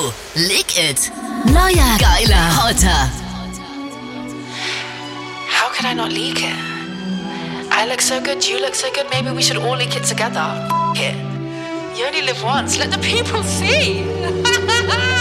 So, Leak It. Neuer, geiler, hotter. How could I not leak it? I look so good, you look so good, maybe we should all leak it together. F*** it. You only live once, let the people see.